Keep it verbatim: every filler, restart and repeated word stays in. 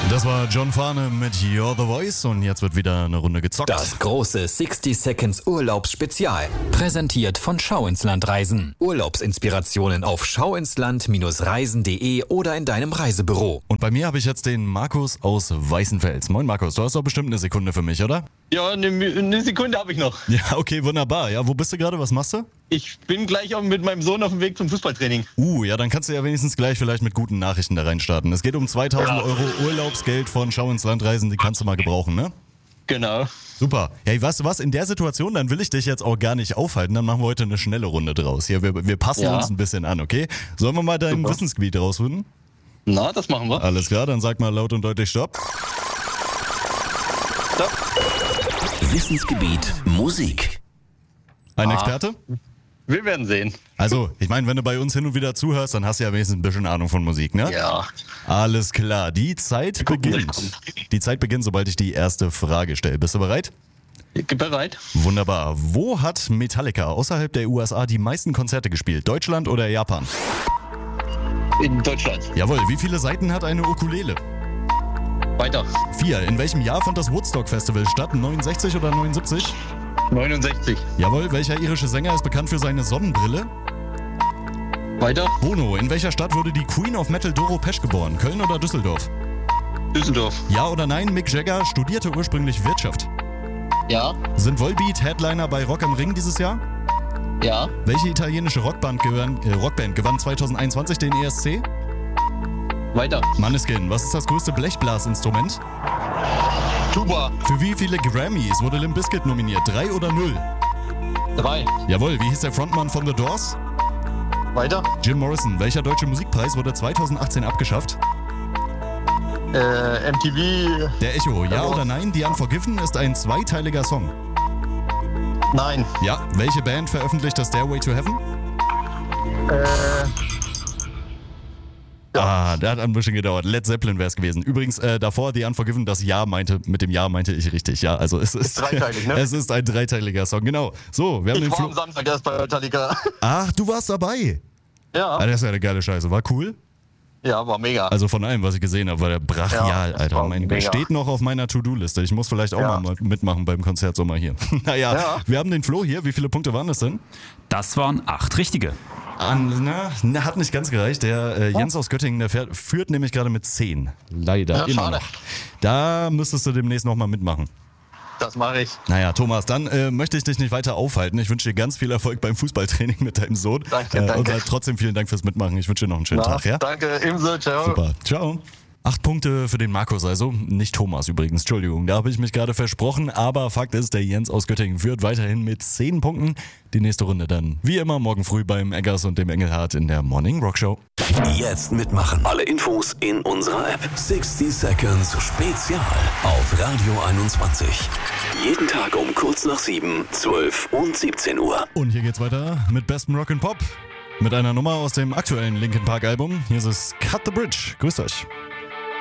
Das war John Farne mit You're the Voice und jetzt wird wieder eine Runde gezockt. Das große sixty Seconds Urlaubsspezial. Präsentiert von Schau ins Land Reisen. Urlaubsinspirationen auf schauinsland Reisen punkt de oder in deinem Reisebüro. Und bei mir habe ich jetzt den Markus aus Weißenfels. Moin Markus, du hast doch bestimmt eine Sekunde für mich, oder? Ja, eine, eine Sekunde habe ich noch. Ja, okay, wunderbar. Ja, wo bist du gerade? Was machst du? Ich bin gleich auch mit meinem Sohn auf dem Weg zum Fußballtraining. Uh, ja, dann kannst du ja wenigstens gleich vielleicht mit guten Nachrichten da reinstarten. Es geht um zweitausend Euro Urlaubsgeld von Schau ins Land Reisen, die kannst du mal gebrauchen, ne? Genau. Super. Hey, weißt du was, in der Situation, dann will ich dich jetzt auch gar nicht aufhalten, dann machen wir heute eine schnelle Runde draus. Hier, wir, wir passen Ja. uns ein bisschen an, okay? Sollen wir mal dein Super. Wissensgebiet rausfinden? Na, das machen wir. Alles klar, dann sag mal laut und deutlich Stopp. Stopp. Wissensgebiet Musik. Ein Ah. Experte? Wir werden sehen. Also, ich meine, wenn du bei uns hin und wieder zuhörst, dann hast du ja wenigstens ein bisschen Ahnung von Musik, ne? Ja. Alles klar, die Zeit gucken, was beginnt. kommt. Die Zeit beginnt, sobald ich die erste Frage stelle. Bist du bereit? Bereit? Wunderbar. Wo hat Metallica außerhalb der U S A die meisten Konzerte gespielt? Deutschland oder Japan? In Deutschland. Jawohl, wie viele Saiten hat eine Ukulele? Weiter. Vier. In welchem Jahr fand das Woodstock Festival statt? neunundsechzig oder neunundsiebzig? neunundsechzig. Jawohl, welcher irische Sänger ist bekannt für seine Sonnenbrille? Weiter. Bono. In welcher Stadt wurde die Queen of Metal Doro Pesch geboren? Köln oder Düsseldorf? Düsseldorf. Ja oder nein, Mick Jagger studierte ursprünglich Wirtschaft. Ja. Sind Volbeat Headliner bei Rock am Ring dieses Jahr? Ja. Welche italienische Rockband gewann, äh, Rockband gewann zweitausendeinundzwanzig den E S C? Weiter. Maneskin. Was ist das größte Blechblasinstrument? Tuba. Für wie viele Grammys wurde Limp Bizkit nominiert? Drei oder null? Drei. Jawohl, wie hieß der Frontmann von The Doors? Weiter. Jim Morrison. Welcher deutsche Musikpreis wurde zweitausendachtzehn abgeschafft? Äh, M T V. Der Echo. Ja oder nein? The Unforgiven ist ein zweiteiliger Song. Nein. Ja. Welche Band veröffentlichte Stairway to Heaven? Äh, Ah, der hat ein bisschen gedauert. Led Zeppelin wäre es gewesen. Übrigens, äh, davor The Unforgiven, das Ja meinte, mit dem Ja meinte ich richtig. Ja, also es ist, dreiteilig, ne? es ist ein dreiteiliger Song, genau. So, wir haben ich den war Flo. am Samstag erst bei Metallica. Ach, du warst dabei. Ja. Ah, das ist ja eine geile Scheiße. War cool. Ja, war mega. Also von allem, was ich gesehen habe, war der brachial, Ja, das Alter. war Mein Gott, mega. steht noch auf meiner To-Do-Liste. Ich muss vielleicht auch Ja. mal mitmachen beim Konzert Sommer hier. naja, Ja. wir haben den Flo hier. Wie viele Punkte waren das denn? Das waren acht richtige. An, na, na, hat nicht ganz gereicht. Der äh, Jens aus Göttingen, der fährt, führt nämlich gerade mit zehn. Leider, Ja, immer schade. noch. Da müsstest du demnächst nochmal mitmachen. Das mache ich. Naja, Thomas, dann äh, möchte ich dich nicht weiter aufhalten. Ich wünsche dir ganz viel Erfolg beim Fußballtraining mit deinem Sohn. Danke, äh, danke. Und halt trotzdem vielen Dank fürs Mitmachen. Ich wünsche dir noch einen schönen Na, Tag, ja? Danke, ebenso. Ciao. Super. Ciao. Acht Punkte für den Markus, also nicht Thomas übrigens, Entschuldigung, da habe ich mich gerade versprochen, aber Fakt ist, der Jens aus Göttingen führt weiterhin mit zehn Punkten. Die nächste Runde dann, wie immer, morgen früh beim Eggers und dem Engelhardt in der Morning Rock Show. Jetzt mitmachen. Alle Infos in unserer App. sixty Seconds Spezial auf Radio einundzwanzig. Jeden Tag um kurz nach sieben, zwölf und siebzehn Uhr. Und hier geht's weiter mit bestem Rock and Pop, mit einer Nummer aus dem aktuellen Linkin Park Album. Hier ist es Cut the Bridge. Grüßt euch.